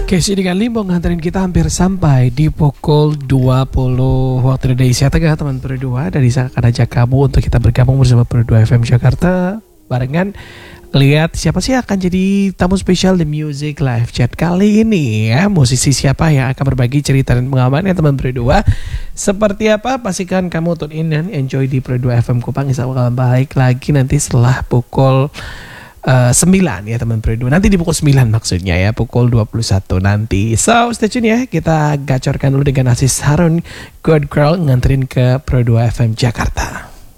Casey dengan Limbo nganterin kita hampir sampai di pukul 20 waktu Indonesia Tengah teman Pro 2. Dari saya akan ajak kamu untuk kita bergabung bersama Pro 2 FM Jakarta barengan lihat siapa sih akan jadi tamu spesial di Music Live Chat kali ini ya. Musisi siapa yang akan berbagi cerita dan pengalamannya teman Pro 2. Seperti apa pastikan kamu tune in dan enjoy di Pro 2 FM Kupang. Insya Allah balik lagi nanti setelah pukul 9 ya teman Pro 2. Nanti di pukul 9 maksudnya ya, pukul 21 nanti. So stay tune ya, kita gacorkan dulu dengan Aziz Harun, Good Girl nganterin ke Pro 2 FM Jakarta.